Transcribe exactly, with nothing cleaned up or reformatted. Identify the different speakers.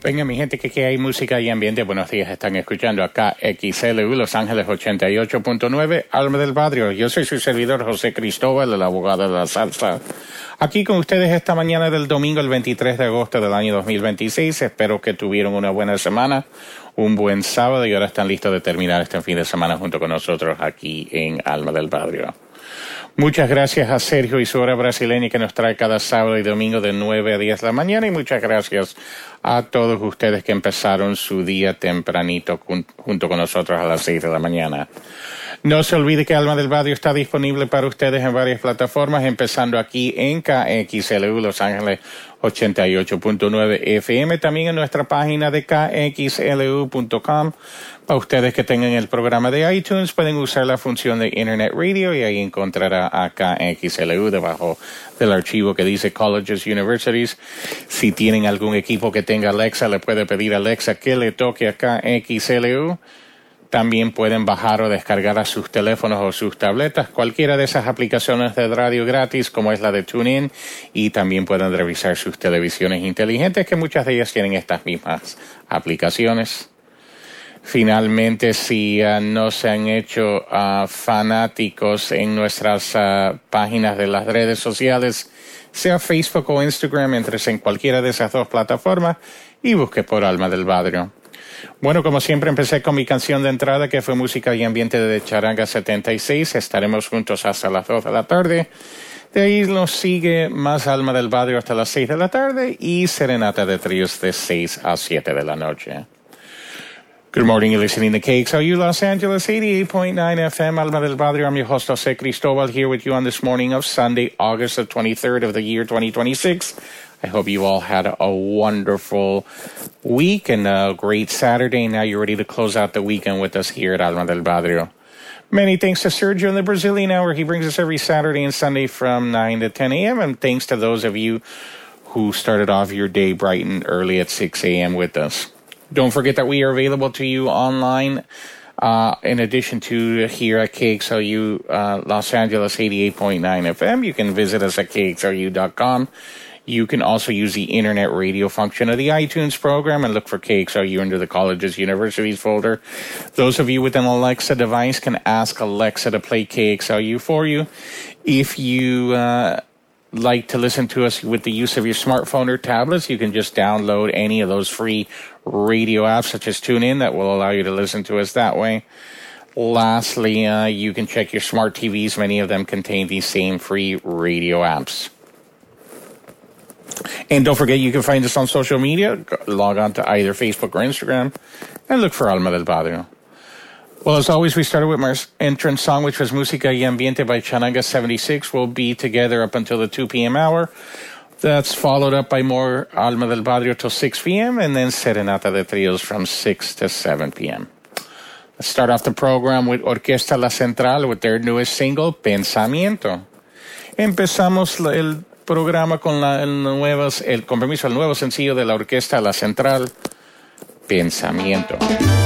Speaker 1: Venga, mi gente, que aquí hay música y ambiente. Buenos días, están escuchando acá X L U Los Ángeles ochenta y ocho punto nueve, Alma del Barrio. Yo soy su servidor José Cristóbal, el abogado de la salsa. Aquí con ustedes esta mañana del domingo, el veintitrés de agosto del año dos mil veintiséis. Espero que tuvieron una buena semana, un buen sábado y ahora están listos de terminar este fin de semana junto con nosotros aquí en Alma del Barrio. Muchas gracias a Sergio y su hora brasileña que nos trae cada sábado y domingo de nueve a diez de la mañana, y muchas gracias a todos ustedes que empezaron su día tempranito junto con nosotros a las seis de la mañana. No se olvide que Alma del Barrio está disponible para ustedes en varias plataformas, empezando aquí en K X L U Los Ángeles ochenta y ocho punto nueve F M, también en nuestra página de K X L U punto com. Para ustedes que tengan el programa de iTunes, pueden usar la función de Internet Radio y ahí encontrará a K X L U debajo del archivo que dice Colleges Universities. Si tienen algún equipo que tenga Alexa, le puede pedir a Alexa que le toque a K X L U. También pueden bajar o descargar a sus teléfonos o sus tabletas cualquiera de esas aplicaciones de radio gratis como es la de TuneIn, y también pueden revisar sus televisiones inteligentes, que muchas de ellas tienen estas mismas aplicaciones. Finalmente, si uh, no se han hecho uh, fanáticos en nuestras uh, páginas de las redes sociales, sea Facebook o Instagram, entres en cualquiera de esas dos plataformas y busque por Alma del Barrio. Bueno, como siempre, empecé con mi canción de entrada, que fue música y ambiente de Charanga setenta y seis. Estaremos juntos hasta las dos de la tarde. De ahí nos sigue más Alma del Barrio hasta las seis de la tarde y Serenata de Tríos de seis a siete de la noche. Good morning, you're listening to K X L U Los Angeles eighty-eight point nine F M, Alma del Barrio. I'm your host, Jose Cristobal, here with you on this morning of Sunday, August the twenty-third of the year twenty twenty-six. I hope you all had a wonderful week and a great Saturday. Now you're ready to close out the weekend with us here at Alma del Barrio. Many thanks to Sergio in the Brazilian Hour. He brings us every Saturday and Sunday from nine to ten a.m. And thanks to those of you who started off your day bright and early at six a.m. with us. Don't forget that we are available to you online, uh, in addition to here at K X L U uh, Los Angeles eighty-eight point nine F M. You can visit us at K X L U dot com. You can also use the internet radio function of the iTunes program and look for K X L U under the Colleges Universities folder. Those of you with an Alexa device can ask Alexa to play K X L U for you. If you uh, like to listen to us with the use of your smartphone or tablets, you can just download any of those free radio apps such as TuneIn that will allow you to listen to us that way. Lastly, uh, you can check your smart T Vs. Many of them contain these same free radio apps. And don't forget, you can find us on social media. Log on to either Facebook or Instagram and look for Alma del Barrio. Well, as always, we started with my entrance song, which was Música y Ambiente by Charanga seventy-six. We'll be together up until the two p.m. hour. That's followed up by more Alma del Barrio till six p.m. and then Serenata de Tríos from six to seven p.m. Let's start off the program with Orquesta La Central with their newest single, Pensamiento. Empezamos el programa con la, el, nuevas, el compromiso, el nuevo sencillo de la Orquesta La Central, Pensamiento.